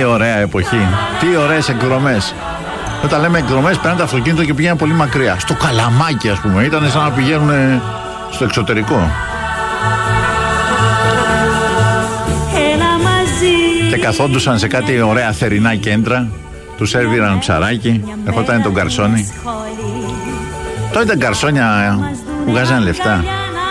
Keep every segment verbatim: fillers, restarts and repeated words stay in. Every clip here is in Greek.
Τι ωραία εποχή. Τι ωραίες εκδρομές. Όταν λέμε εκδρομές, παίρνουν το αυτοκίνητο και πηγαίνουν πολύ μακριά. Στο Καλαμάκι, ας πούμε. Ήταν σαν να πηγαίνουν στο εξωτερικό. Και καθόντουσαν σε κάτι ωραία θερινά κέντρα. Τους σέρβιραν ψαράκι. Ερχόταν τον γκαρσόνι. Τότε τα γκαρσόνια που βγάζανε λεφτά.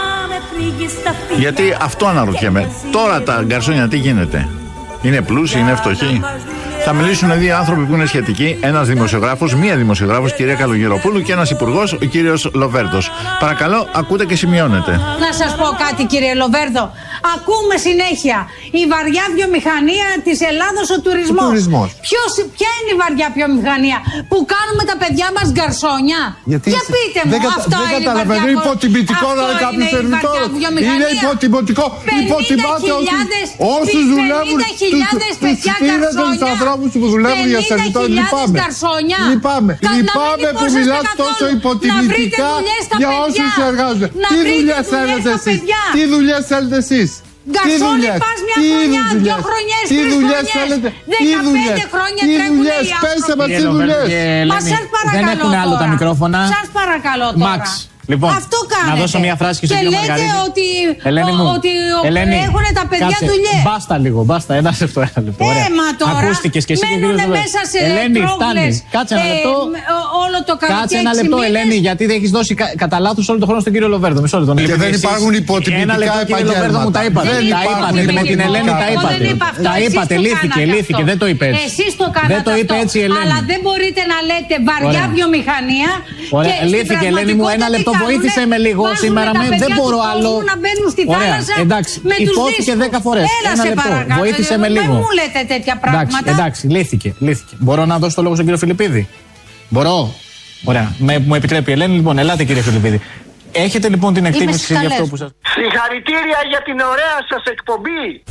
Γιατί αυτό αναρωτιέμαι. Τώρα τα γκαρσόνια τι γίνεται? Είναι πλούσιοι, είναι φτωχοί? Θα μιλήσουν δύο άνθρωποι που είναι σχετικοί. Ένας δημοσιογράφος, μία δημοσιογράφος, κυρία Καλογεροπούλου, και ένας υπουργός, ο κύριος Λοβέρδος. Παρακαλώ, ακούτε και σημειώνετε. Να σας πω κάτι, κύριε Λοβέρδο. Ακούμε συνέχεια η βαριά βιομηχανία της Ελλάδος, ο τουρισμός. Ο τουρισμός. Ποιος, ποια είναι η βαριά βιομηχανία που κάνουμε τα παιδιά μας γκαρσόνια? Γιατί Για πείτε μου, δεν αυτό δεν είναι καταλαβαίνω. Είναι υποτιμητικό να είναι κάποιο σερβιτόρο. Είναι υποτιμητικό. Υποτιμάτε όσους δουλεύουν. Τους πήρατε τους ανθρώπους που δουλεύουν για σερβιτόρο. Λυπάμαι. Λυπάμαι. Λυπάμαι που μιλάτε τόσο υποτιμητικά για όσους εργάζονται. Τι δουλειές θέλετε εσείς? Τι δουλειές θέλετε εσείς? Γκαρσόνι πας μια χρονιά, δυο χρονιές, τρεις χρονιές, δεκαπέντε χρόνια τρέχουνε οι Πέστε μας τι δουλειές. Μα σας παρακαλώ. Δεν έχουν άλλο τα μικρόφωνα. Σας παρακαλώ τώρα. Max. Λοιπόν, αυτό κάνετε. Να δώσω μια φράση και στον και κύριο λέτε Μαργαρίδη. ότι, Ελένη μου, ότι Ελένη, έχουν τα παιδιά κάτσε, δουλειές. Μπάστα λίγο, μπάστα, ένα λεπτό, ένα λεπτό. Ε, μα τώρα ακούστηκες και εσύ και μένουν μέσα σε Ελένη, τρόγλες, φτάνει. Κάτσε ένα λεπτό. Ε, όλο το Κάτσε ένα λεπτό, Ελένη, γιατί δεν έχεις δώσει κα, κατά λάθος όλο τον χρόνο στον κύριο Λοβέρδο. Μισό λεπτό. Και δεν υπάρχουν υποτιμητικά επαγγέλματα. Μου τα είπατε. Τα είπατε με την Ελένη, τα είπατε. Τα είπατε, λύθηκε, λύθηκε, δεν το είπε έτσι. Εσείς το κάνατε. Δεν το είπε έτσι η Ελένη. Αλλά δεν μπορείτε να λέτε βαριά βιομηχανία. Λύθηκε, Ελένη μου, ένα λεπτό, βοήθησε με λίγο σήμερα. Δεν μπορώ άλλο. Να μπαίνουν στη θάλασσα. Εντάξει, υπόθηκε δέκα φορές. Ένα λεπτό. Βοήθησε με λίγο. Δεν μου λέτε τέτοια πράγματα. Εντάξει, λύθηκε, λύθηκε. Μπορώ να δώσω το λόγο στον κύριο Φιλιππίδη? Μπορώ. Ωραία. Με, μου επιτρέπει η Ελένη, λοιπόν, ελάτε κύριε Φιλιππίδη. Έχετε λοιπόν την εκτίμηση για αυτό που σας. Συγχαρητήρια για την ωραία σας εκπομπή.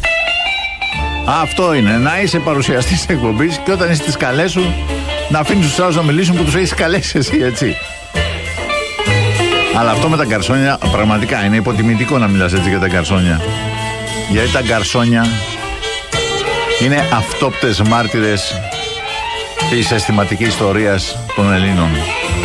Αυτό είναι, να είσαι παρουσιαστής της εκπομπής και όταν είσαι στις καλές σου να αφήνεις τους άλλους να μιλήσουν που τους έχεις καλέσει εσύ, έτσι. Αλλά αυτό με τα γκαρσόνια πραγματικά είναι υποτιμητικό να μιλάς έτσι για τα γκαρσόνια. Γιατί τα γκαρσόνια είναι αυτόπτες μάρτυρες της αισθηματικής ιστορίας των Ελλήνων.